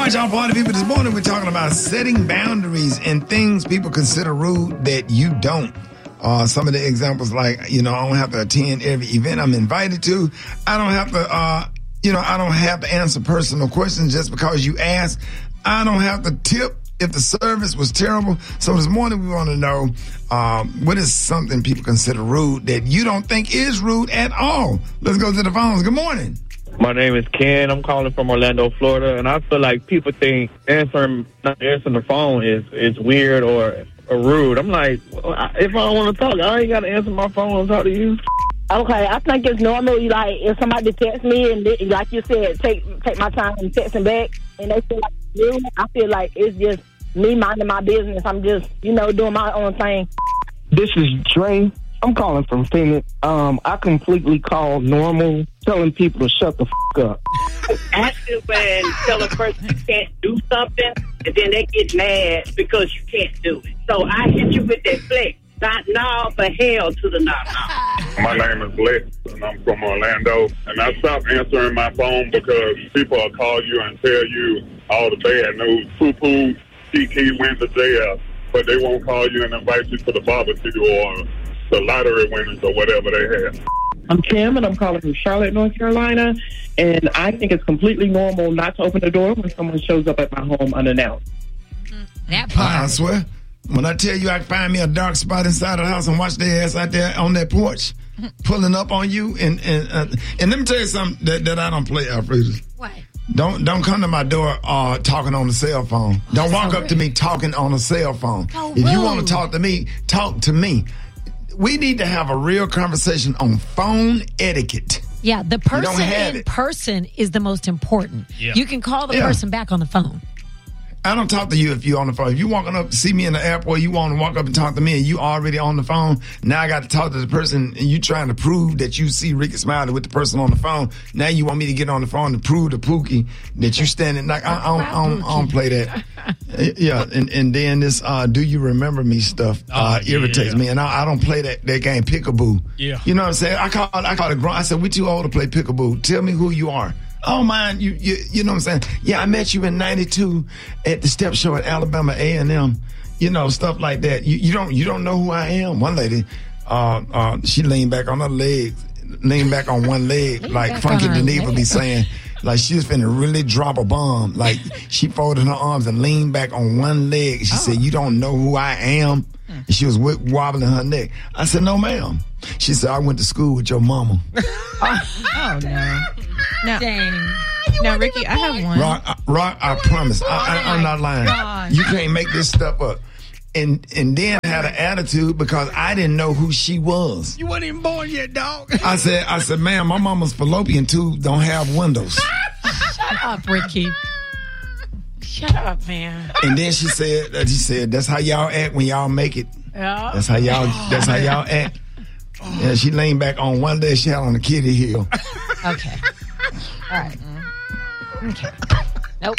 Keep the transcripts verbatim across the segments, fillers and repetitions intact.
right, y'all, party people. This morning we're talking about setting boundaries and things people consider rude that you don't. Uh, some of the examples like, you know, I don't have to attend every event I'm invited to. I don't have to, uh, you know, I don't have to answer personal questions just because you ask. I don't have to tip if the service was terrible. So this morning we want to know um, what is something people consider rude that you don't think is rude at all. Let's go to the phones. Good morning. My name is Ken. I'm calling from Orlando, Florida, and I feel like people think answering not answering the phone is, is weird or, or rude. I'm like, if I don't want to talk, I ain't got to answer my phone and talk to you. Okay, I think it's normal. Like if somebody texts me and they, like you said, take take my time and text them back, and they feel like rude, I feel like it's just me minding my business. I'm just, you know, doing my own thing. This is Dre. I'm calling from Phoenix. Um, I completely call normal telling people to shut the f*** up. Actually, when you tell a person you can't do something, and then they get mad because you can't do it. So I hit you with that flex. Not now, but hell to the not now. My name is Lex, and I'm from Orlando. And I stopped answering my phone because people will call you and tell you all the bad news. Poo-poo, Kiki went to jail, but they won't call you and invite you to the barbecue or the lottery winners or whatever they have. I'm Kim, and I'm calling from Charlotte, North Carolina. And I think it's completely normal not to open the door when someone shows up at my home unannounced. That part. I swear. When I tell you I can find me a dark spot inside of the house and watch their ass out there on that porch, pulling up on you, and and uh, and let me tell you something that, that I don't play, Alfreda. What? Don't don't come to my door uh, talking on the cell phone. Don't walk so up to me talking on a cell phone. Oh, if you rude. want to talk to me, talk to me. We need to have a real conversation on phone etiquette. Yeah, the person have in it. person is the most important. Yeah. You can call the Yeah. person back on the phone. I don't talk to you if you're on the phone. If you walking up to see me in the airport, you want to walk up and talk to me and you already on the phone, now I got to talk to the person and you trying to prove that you see Ricky Smiley with the person on the phone. Now you want me to get on the phone and prove to Pookie that you standing like, I, I, don't, I, don't, I don't play that. Yeah, and, and then this uh, do you remember me stuff uh, Oh, irritates yeah. me. And I, I don't play that, that game peekaboo. Yeah. You know what I'm saying? I call I call it grown. I said, we too old to play peekaboo. Tell me who you are. Oh, man, you, you you know what I'm saying? Yeah, I met you in ninety-two at the step show at Alabama A and M. You know, stuff like that. You, you don't you don't know who I am. One lady, uh, uh, she leaned back on her legs, leaned back on one leg, Lean like back Funky on her Deneva be leg. saying, like she was finna really drop a bomb. Like she folded her arms and leaned back on one leg. She Oh. said, you don't know who I am? And she was w- wobbling her neck. I said, no, ma'am. She said, I went to school with your mama. Oh, no. Now, Dang. now, Ricky, I have one. Rock, I, Rock, I promise. I, I, I'm not lying. gosh. You can't make this stuff up. And and then had an attitude because I didn't know who she was. You wasn't even born yet, dog. I said, I said, ma'am, my mama's fallopian tube don't have windows. Shut up, Ricky. Shut up, man. And then she said, uh, she said, that's how y'all act when y'all make it. Yeah. That's how y'all. That's how y'all act. Yeah, she leaned back on one leg. She had on the kitty heel. Okay. All right. Okay. Nope.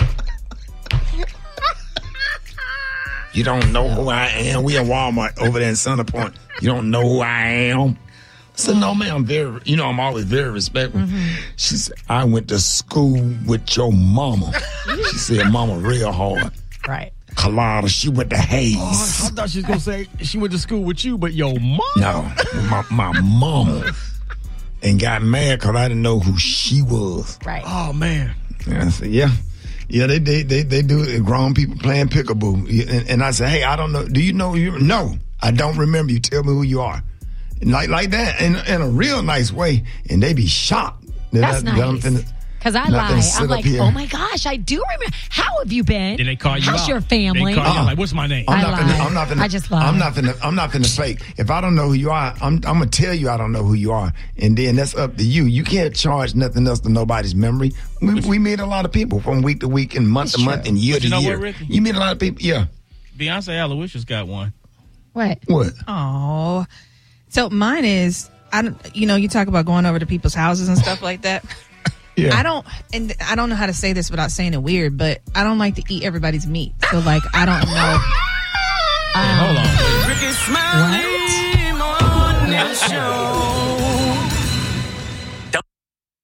You don't know who I am. We in Walmart over there in Center Point. You don't know who I am. I said, no, man, I'm very, you know, I'm always very respectful. Mm-hmm. She said, I went to school with your mama. She said, mama real hard. Right. Colada, she went to Hayes. Oh, I thought she was going to say she went to school with you, but your mom. No, my, my mama. And got mad because I didn't know who she was. Right. Oh, man. And I said, yeah. Yeah, they they they, they do it. Grown people playing peekaboo. And, and I said, hey, I don't know. Do you know who you No, I don't remember you. Tell me who you are. And like like that, in, in a real nice way. And they be shocked. That's that, that I'm nice. finna- Because I not gonna lie. sit I'm up like, here. oh my gosh, I do remember. How have you been? Then they call you How's out. your family? They call you Uh-uh. out like, what's my name? I'm I not lie. finna, I'm not finna, I just lie. I'm not finna, I'm not finna fake. If I don't know who you are, I'm, I'm gonna tell you I don't know who you are, and then that's up to you. You can't charge nothing else to nobody's memory. We, we meet a lot of people from week to week and month That's to month true. and year But you to know year. what, Ricky? You meet a lot of people. Yeah. Beyonce Aloysius got one. What? What? Oh. So mine is, I don't, you know, you talk about going over to people's houses and stuff like that. Yeah. I don't, and I don't know how to say this without saying it weird, but I don't like to eat everybody's meat. So, like, I don't know. Hey, Um, hold on. Ricky Smiley on the show. Don't,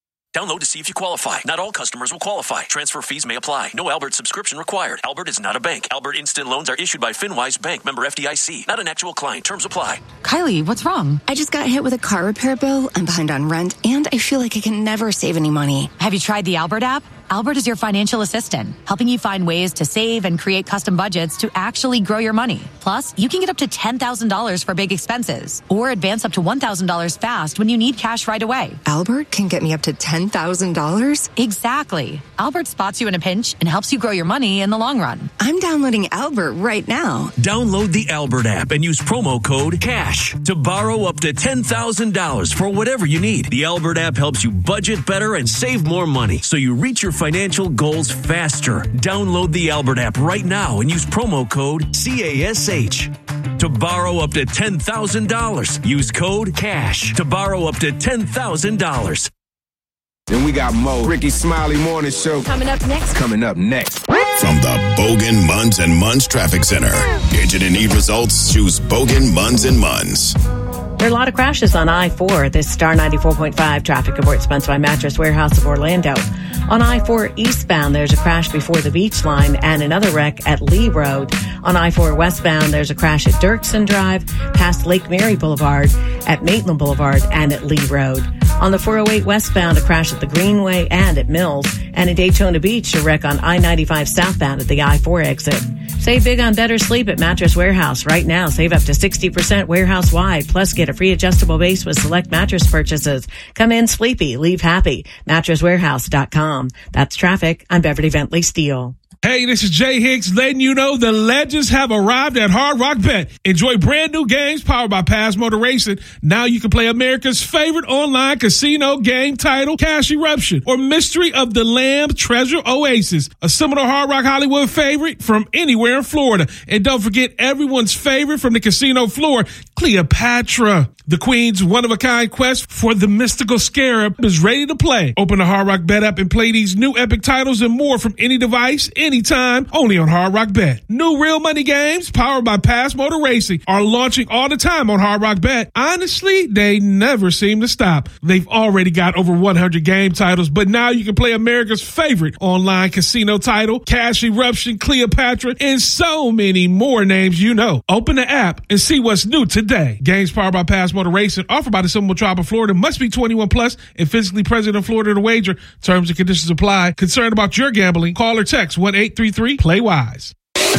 Download to see if you qualify. Not all customers will qualify. Transfer fees may apply. No Albert subscription required. Albert is not a bank. Albert Instant Loans are issued by FinWise Bank, member F D I C. Not an actual client. Terms apply. Kylie, what's wrong? I just got hit with a car repair bill. I'm behind on rent, and I feel like I can never save any money. Have you tried the Albert app? Albert is your financial assistant, helping you find ways to save and create custom budgets to actually grow your money. Plus, you can get up to ten thousand dollars for big expenses or advance up to one thousand dollars fast when you need cash right away. Albert can get me up to ten thousand dollars? Exactly. Albert spots you in a pinch and helps you grow your money in the long run. I'm downloading Albert right now. Download the Albert app and use promo code CASH to borrow up to ten thousand dollars for whatever you need. The Albert app helps you budget better and save more money so you reach your financial goals faster. Download the Albert app right now and use promo code CASH to borrow up to ten thousand dollars. Use code CASH to borrow up to ten thousand dollars. Then we got Mo, Ricky Smiley Morning Show. Coming up next. Coming up next. From the Bogan, Munz, and Munz Traffic Center. Gauge and need results? Choose Bogan, Munz, and Munz. There are a lot of crashes on I four. This Star ninety-four point five traffic report sponsored by Mattress Warehouse of Orlando. On I four eastbound, there's a crash before the beach line and another wreck at Lee Road. On I four westbound, there's a crash at Dirksen Drive, past Lake Mary Boulevard, at Maitland Boulevard, and at Lee Road. On the four oh eight westbound, a crash at the Greenway and at Mills. And in Daytona Beach, a wreck on I ninety-five southbound at the I four exit. Save big on better sleep at Mattress Warehouse. Right now, save up to sixty percent warehouse-wide. Plus, get a free adjustable base with select mattress purchases. Come in sleepy, leave happy. mattress warehouse dot com. That's traffic. I'm Beverly Bentley Steele. Hey, this is Jay Hicks letting you know the legends have arrived at Hard Rock Bet. Enjoy brand new games powered by Pass Motor Racing. Now you can play America's favorite online casino game title, Cash Eruption, or Mystery of the Lamb Treasure Oasis, a similar Hard Rock Hollywood favorite from anywhere in Florida. And don't forget everyone's favorite from the casino floor, Cleopatra. The Queen's one-of-a-kind quest for the mystical scarab is ready to play. Open the Hard Rock Bet app and play these new epic titles and more from any device, anytime, only on Hard Rock Bet. New real money games powered by Pass Motor Racing are launching all the time on Hard Rock Bet. Honestly, they never seem to stop. They've already got over one hundred game titles, but now you can play America's favorite online casino title, Cash Eruption, Cleopatra, and so many more names you know. Open the app and see what's new today. Games powered by Pass Motor Racing offered by the Seminole Tribe of Florida, must be twenty-one plus and physically present in Florida to wager. Terms and conditions apply. Concerned about your gambling? Call or text one eight three three play wise.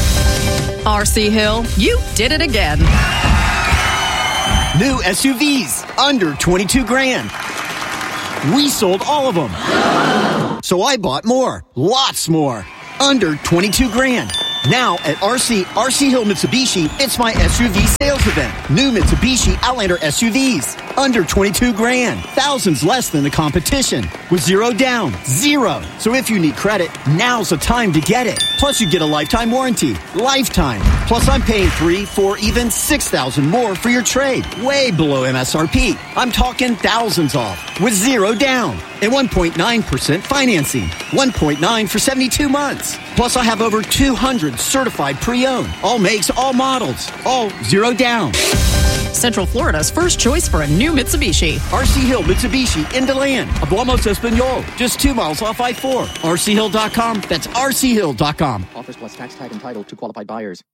R C Hill, you did it again. New S U Vs under twenty-two grand. We sold all of them. So I bought more, lots more, under twenty-two grand. Now at R C, R C Hill Mitsubishi, it's my S U V sales event. New Mitsubishi Outlander S U Vs, under twenty-two grand. Thousands less than the competition. With zero down, zero. So if you need credit, now's the time to get it. Plus you get a lifetime warranty. Lifetime. Plus I'm paying three, four, even six thousand more for your trade. Way below M S R P. I'm talking thousands off. With zero down. And one point nine percent financing. one point nine for seventy-two months. Plus I have over two hundred certified pre-owned. All makes, all models. All zero down. Central Florida's first choice for a new Mitsubishi. R C Hill Mitsubishi in DeLand. Hablamos Espanol. Just two miles off I four. R C Hill dot com. That's R C Hill dot com. Offers plus tax tag entitled to qualified buyers.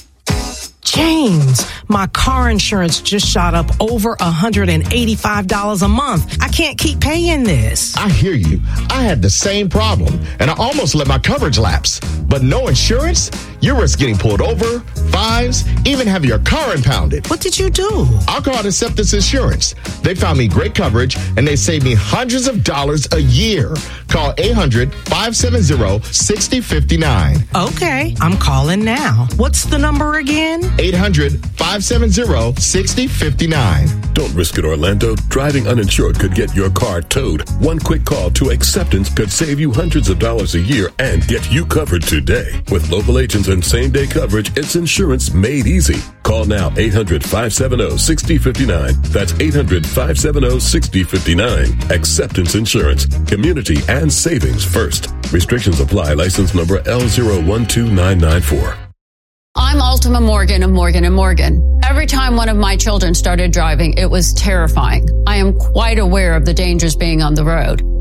James, my car insurance just shot up over one hundred eighty-five dollars a month. I can't keep paying this. I hear you. I had the same problem, and I almost let my coverage lapse. But no insurance? You risk getting pulled over, fines, even having your car impounded. What did you do? I called Acceptance Insurance. They found me great coverage, and they saved me hundreds of dollars a year. Call eight hundred, five seven zero, six zero five nine. Okay, I'm calling now. What's the number again? eight hundred, five seven zero, six zero five nine. Don't risk it, Orlando. Driving uninsured could get your car towed. One quick call to Acceptance could save you hundreds of dollars a year and get you covered today. With local agents and same-day coverage, it's insurance made easy. Call now, eight hundred, five seven zero, six zero five nine. That's eight hundred, five seven zero, six zero five nine. Acceptance Insurance. Community and savings first. Restrictions apply. License number L zero one two nine nine four. I'm Ultima Morgan of Morgan and Morgan. Every time one of my children started driving, it was terrifying. I am quite aware of the dangers being on the road.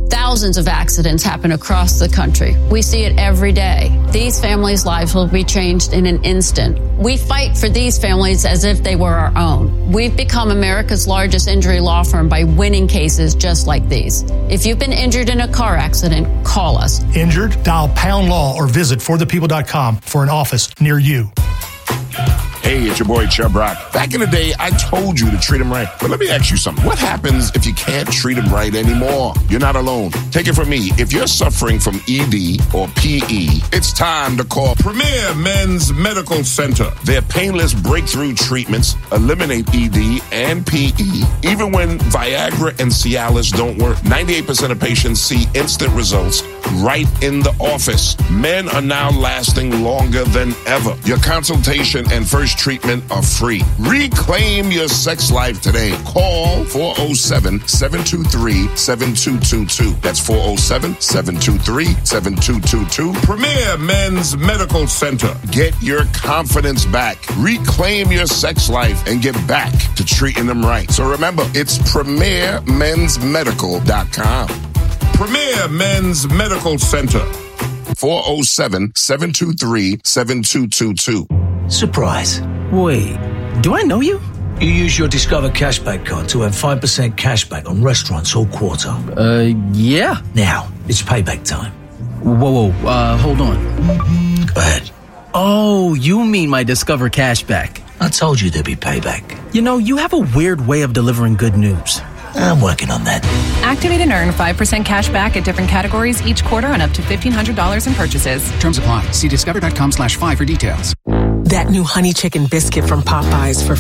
Thousands of accidents happen across the country. We see it every day. These families' lives will be changed in an instant. We fight for these families as if they were our own. We've become America's largest injury law firm by winning cases just like these. If you've been injured in a car accident, call us. Injured? Dial pound law or visit for the people dot com for an office near you. Hey, it's your boy Chubb Rock. Back in the day, I told you to treat him right. But let me ask you something. What happens if you can't treat him right anymore? You're not alone. Take it from me. If you're suffering from E D or P E, it's time to call Premier Men's Medical Center. Their painless breakthrough treatments eliminate E D and P E. Even when Viagra and Cialis don't work, ninety-eight percent of patients see instant results right in the office. Men are now lasting longer than ever. Your consultation and first treatment are free. Reclaim your sex life today. Call four oh seven, seven two three, seven two two two. That's four oh seven, seven two three, seven two two two. Premier Men's Medical Center. Get your confidence back. Reclaim your sex life and get back to treating them right. So remember, it's premier mens medical dot com. Premier Men's Medical Center. four oh seven, seven two three, seven two two two. Surprise. Wait, do I know you? You use your Discover Cashback card to have five percent cashback on restaurants all quarter. Uh, yeah. Now, it's payback time. Whoa, whoa, uh, hold on. Go ahead. Oh, you mean my Discover Cashback. I told you there'd be payback. You know, you have a weird way of delivering good news. I'm working on that. Activate and earn five percent cash back at different categories each quarter on up to fifteen hundred dollars in purchases. Terms apply. See discover dot com slash five for details. That new honey chicken biscuit from Popeyes for